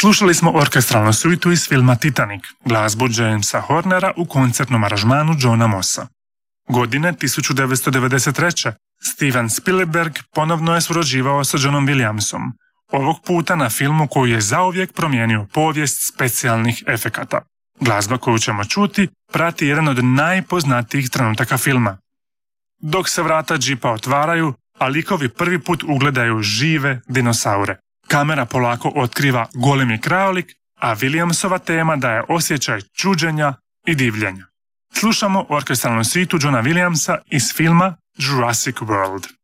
Slušali smo orkestralnu suitu iz filma Titanic, glazbu Jamesa Hornera u koncertnom aranžmanu Johna Mossa. Godine 1993. Steven Spielberg ponovno je surađivao sa Johnom Williamsom, ovog puta na filmu koji je zauvijek promijenio povijest specijalnih efekata. Glazba koju ćemo čuti prati jedan od najpoznatijih trenutaka filma. Dok se vrata džipa otvaraju, a likovi prvi put ugledaju žive dinosaure. Kamera polako otkriva golemi krajolik, a Williamsova tema daje osjećaj čuđenja i divljenja. Slušamo orkestralnu suitu Johna Williamsa iz filma Jurassic World.